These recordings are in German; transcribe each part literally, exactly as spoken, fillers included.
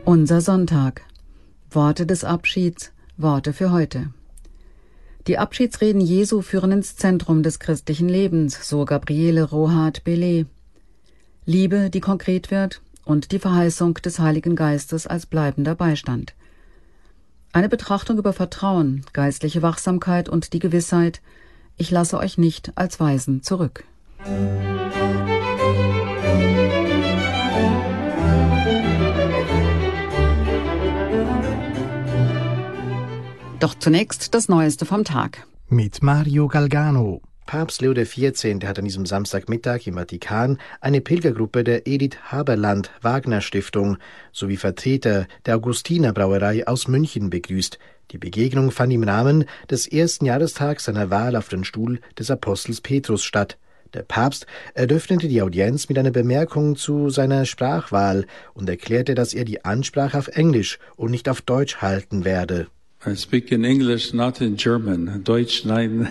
Unser Sonntag. Worte des Abschieds, Worte für heute. Die Abschiedsreden Jesu führen ins Zentrum des christlichen Lebens, so Gabriele Rohat-Bellet. Liebe, die konkret wird, und die Verheißung des Heiligen Geistes als bleibender Beistand. Eine Betrachtung über Vertrauen, geistliche Wachsamkeit und die Gewissheit, ich lasse euch nicht als Waisen zurück. Doch zunächst das Neueste vom Tag. Mit Mario Galgano. Papst Leo der vierzehnte hat an diesem Samstagmittag im Vatikan eine Pilgergruppe der Edith Haberland Wagner Stiftung sowie Vertreter der Augustiner Brauerei aus München begrüßt. Die Begegnung fand im Rahmen des ersten Jahrestags seiner Wahl auf den Stuhl des Apostels Petrus statt. Der Papst eröffnete die Audienz mit einer Bemerkung zu seiner Sprachwahl und erklärte, dass er die Ansprache auf Englisch und nicht auf Deutsch halten werde. I speak in English, not in German. Deutsch, nein.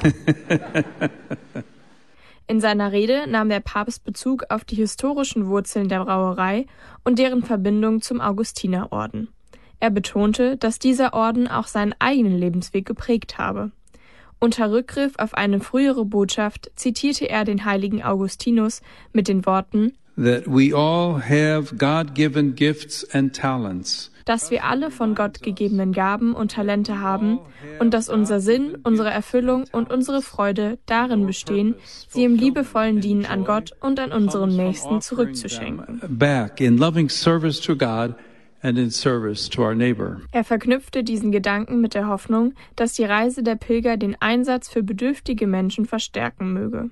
In seiner Rede nahm der Papst Bezug auf die historischen Wurzeln der Brauerei und deren Verbindung zum Augustinerorden. Er betonte, dass dieser Orden auch seinen eigenen Lebensweg geprägt habe. Unter Rückgriff auf eine frühere Botschaft zitierte er den heiligen Augustinus mit den Worten: That we all have God-given gifts and talents. Dass wir alle von Gott gegebenen Gaben und Talente haben und dass unser Sinn, unsere Erfüllung und unsere Freude darin bestehen, sie im liebevollen Dienen an Gott und an unserem Nächsten zurückzuschenken. Back in loving service to God and in service to our neighbor. Er verknüpfte diesen Gedanken mit der Hoffnung, dass die Reise der Pilger den Einsatz für bedürftige Menschen verstärken möge.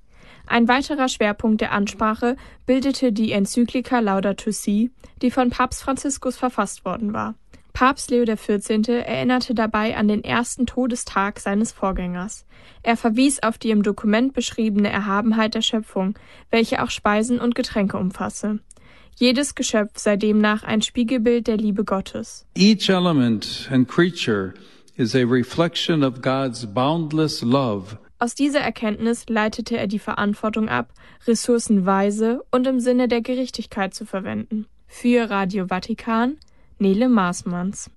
Ein weiterer Schwerpunkt der Ansprache bildete die Enzyklika Laudato Si, die von Papst Franziskus verfasst worden war. Papst Leo der vierzehnte erinnerte dabei an den ersten Todestag seines Vorgängers. Er verwies auf die im Dokument beschriebene Erhabenheit der Schöpfung, welche auch Speisen und Getränke umfasse. Jedes Geschöpf sei demnach ein Spiegelbild der Liebe Gottes. Each element and creature is a reflection of God's boundless love. Aus dieser Erkenntnis leitete er die Verantwortung ab, Ressourcen weise und im Sinne der Gerechtigkeit zu verwenden. Für Radio Vatikan, Nele Maasmanns.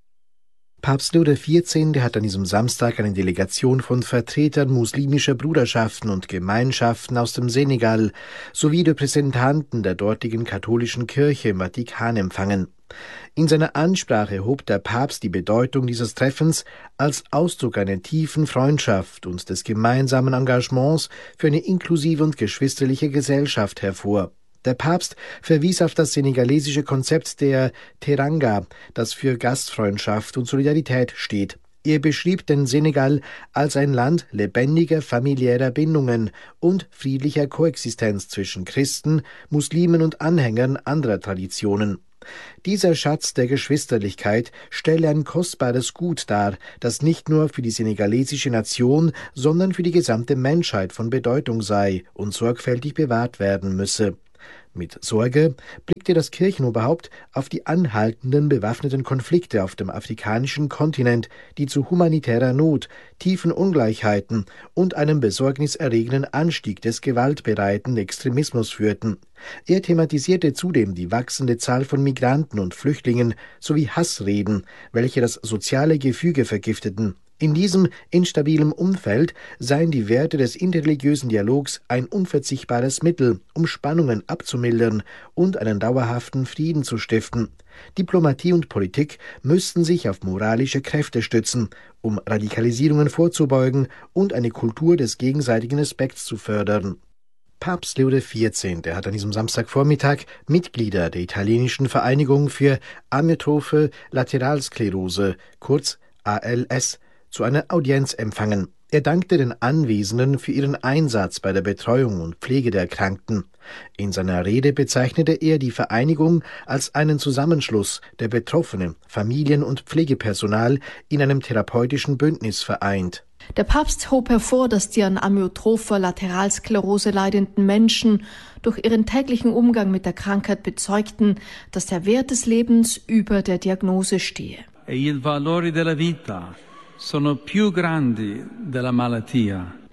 Papst Leo der vierzehnte hat an diesem Samstag eine Delegation von Vertretern muslimischer Bruderschaften und Gemeinschaften aus dem Senegal sowie Repräsentanten der dortigen katholischen Kirche im Vatikan empfangen. In seiner Ansprache hob der Papst die Bedeutung dieses Treffens als Ausdruck einer tiefen Freundschaft und des gemeinsamen Engagements für eine inklusive und geschwisterliche Gesellschaft hervor. Der Papst verwies auf das senegalesische Konzept der Teranga, das für Gastfreundschaft und Solidarität steht. Er beschrieb den Senegal als ein Land lebendiger familiärer Bindungen und friedlicher Koexistenz zwischen Christen, Muslimen und Anhängern anderer Traditionen. Dieser Schatz der Geschwisterlichkeit stelle ein kostbares Gut dar, das nicht nur für die senegalesische Nation, sondern für die gesamte Menschheit von Bedeutung sei und sorgfältig bewahrt werden müsse. Mit Sorge blickte das Kirchenoberhaupt auf die anhaltenden bewaffneten Konflikte auf dem afrikanischen Kontinent, die zu humanitärer Not, tiefen Ungleichheiten und einem besorgniserregenden Anstieg des gewaltbereiten Extremismus führten. Er thematisierte zudem die wachsende Zahl von Migranten und Flüchtlingen sowie Hassreden, welche das soziale Gefüge vergifteten. In diesem instabilen Umfeld seien die Werte des interreligiösen Dialogs ein unverzichtbares Mittel, um Spannungen abzumildern und einen dauerhaften Frieden zu stiften. Diplomatie und Politik müssten sich auf moralische Kräfte stützen, um Radikalisierungen vorzubeugen und eine Kultur des gegenseitigen Respekts zu fördern. Papst Leo der vierzehnte hat an diesem Samstagvormittag Mitglieder der italienischen Vereinigung für Amyotrophe Lateralsklerose, kurz A L S, zu einer Audienz empfangen. Er dankte den Anwesenden für ihren Einsatz bei der Betreuung und Pflege der Erkrankten. In seiner Rede bezeichnete er die Vereinigung als einen Zusammenschluss der Betroffenen, Familien und Pflegepersonal in einem therapeutischen Bündnis vereint. Der Papst hob hervor, dass die an Amyotropher Lateralsklerose leidenden Menschen durch ihren täglichen Umgang mit der Krankheit bezeugten, dass der Wert des Lebens über der Diagnose stehe. E il valore della vita sono più grandi della malattia.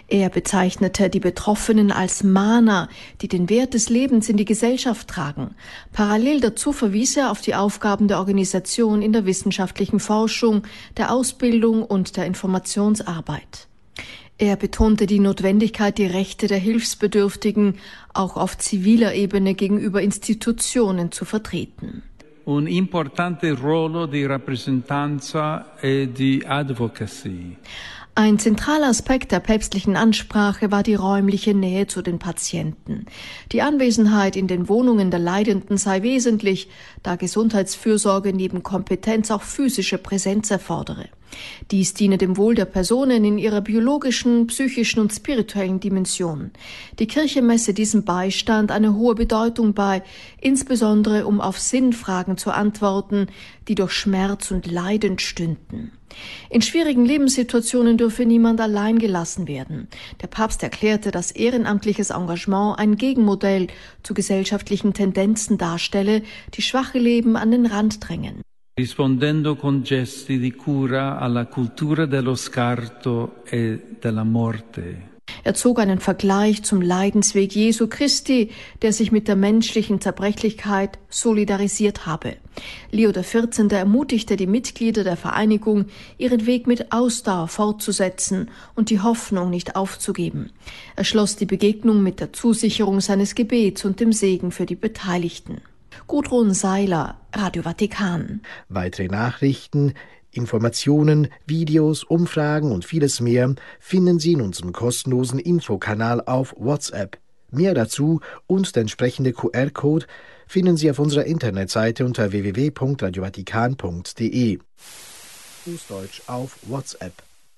Er bezeichnete die Betroffenen als Mahner, die den Wert des Lebens in die Gesellschaft tragen. Parallel dazu verwies er auf die Aufgaben der Organisation in der wissenschaftlichen Forschung, der Ausbildung und der Informationsarbeit. Er betonte die Notwendigkeit, die Rechte der Hilfsbedürftigen auch auf ziviler Ebene gegenüber Institutionen zu vertreten. Un importante ruolo di rappresentanza e di advocacy. Ein zentraler Aspekt der päpstlichen Ansprache war die räumliche Nähe zu den Patienten. Die Anwesenheit in den Wohnungen der Leidenden sei wesentlich, da Gesundheitsfürsorge neben Kompetenz auch physische Präsenz erfordere. Dies diene dem Wohl der Personen in ihrer biologischen, psychischen und spirituellen Dimension. Die Kirche messe diesem Beistand eine hohe Bedeutung bei, insbesondere um auf Sinnfragen zu antworten, die durch Schmerz und Leiden stünden. In schwierigen Lebenssituationen dürfe niemand allein gelassen werden. Der Papst erklärte, dass ehrenamtliches Engagement ein Gegenmodell zu gesellschaftlichen Tendenzen darstelle, die schwache Leben an den Rand drängen. Rispondendo con gesti di cura alla cultura dello scarto e della morte. Er zog einen Vergleich zum Leidensweg Jesu Christi, der sich mit der menschlichen Zerbrechlichkeit solidarisiert habe. Leo der Vierzehnte ermutigte die Mitglieder der Vereinigung, ihren Weg mit Ausdauer fortzusetzen und die Hoffnung nicht aufzugeben. Er schloss die Begegnung mit der Zusicherung seines Gebets und dem Segen für die Beteiligten. Gudrun Seiler, Radio Vatikan. Weitere Nachrichten, Informationen, Videos, Umfragen und vieles mehr finden Sie in unserem kostenlosen Infokanal auf WhatsApp. Mehr dazu und der entsprechende Q R-Code finden Sie auf unserer Internetseite unter w w w punkt radio vatikan punkt d e. Fußdeutsch auf WhatsApp.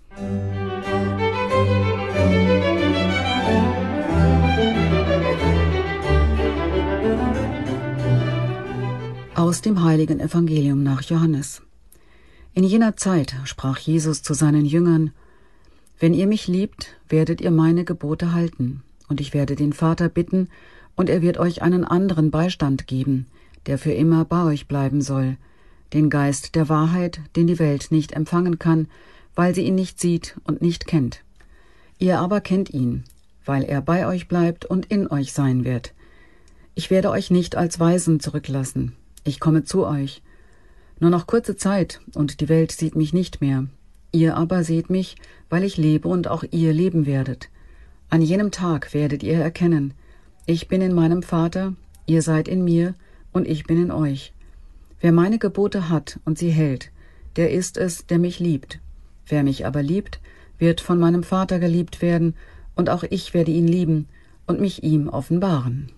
Aus dem heiligen Evangelium nach Johannes. In jener Zeit sprach Jesus zu seinen Jüngern: Wenn ihr mich liebt, werdet ihr meine Gebote halten, und ich werde den Vater bitten, und er wird euch einen anderen Beistand geben, der für immer bei euch bleiben soll, den Geist der Wahrheit, den die Welt nicht empfangen kann, weil sie ihn nicht sieht und nicht kennt. Ihr aber kennt ihn, weil er bei euch bleibt und in euch sein wird. Ich werde euch nicht als Waisen zurücklassen. Ich komme zu euch. Nur noch kurze Zeit, und die Welt sieht mich nicht mehr. Ihr aber seht mich, weil ich lebe und auch ihr leben werdet. An jenem Tag werdet ihr erkennen: Ich bin in meinem Vater, ihr seid in mir, und ich bin in euch. Wer meine Gebote hat und sie hält, der ist es, der mich liebt. Wer mich aber liebt, wird von meinem Vater geliebt werden, und auch ich werde ihn lieben und mich ihm offenbaren.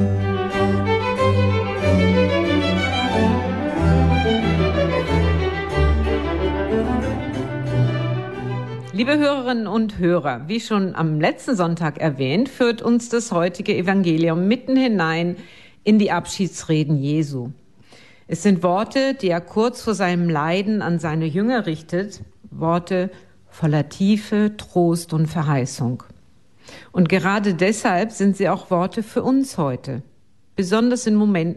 Liebe Hörerinnen und Hörer, wie schon am letzten Sonntag erwähnt, führt uns das heutige Evangelium mitten hinein in die Abschiedsreden Jesu. Es sind Worte, die er kurz vor seinem Leiden an seine Jünger richtet, Worte voller Tiefe, Trost und Verheißung. Und gerade deshalb sind sie auch Worte für uns heute, besonders in Momenten,